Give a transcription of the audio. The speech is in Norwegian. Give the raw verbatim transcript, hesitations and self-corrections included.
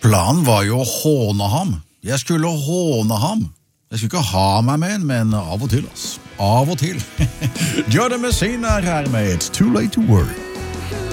Planen var jo å håne ham. Jeg skulle håne ham. Jeg skulle ikke ha meg med en, men av og til, ass. Av og til. Joe the Messina er her med It's Too Late to Worry.